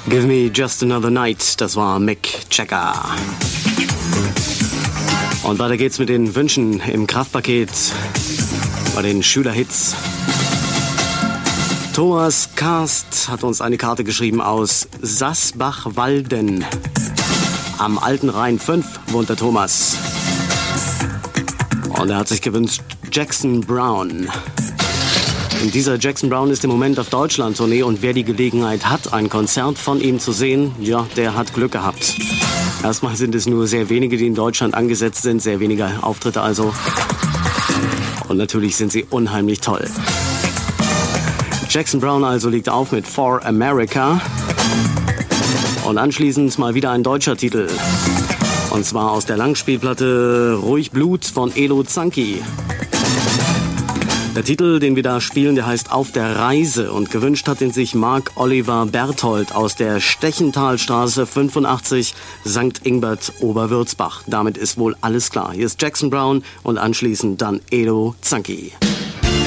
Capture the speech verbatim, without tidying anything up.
Give Me Just Another Night, das war Mick Jagger. Und weiter geht's mit den Wünschen im Kraftpaket bei den Schülerhits. Thomas Karst hat uns eine Karte geschrieben aus Sasbach-Walden. Am Alten Rhein fünf wohnt der Thomas. Und er hat sich gewünscht Jackson Browne. Und dieser Jackson Browne ist im Moment auf Deutschland-Tournee und wer die Gelegenheit hat, ein Konzert von ihm zu sehen, ja, der hat Glück gehabt. Erstmal sind es nur sehr wenige, die in Deutschland angesetzt sind, sehr wenige Auftritte also. Und natürlich sind sie unheimlich toll. Jackson Browne also liegt auf mit For America. Und anschließend mal wieder ein deutscher Titel. Und zwar aus der Langspielplatte Ruhig Blut von Elo Zanki. Der Titel, den wir da spielen, der heißt Auf der Reise und gewünscht hat ihn sich Marc Oliver Berthold aus der Stechentalstraße fünfundachtzig, Sankt Ingbert, Oberwürzbach. Damit ist wohl alles klar. Hier ist Jackson Browne und anschließend dann Elo Zanki.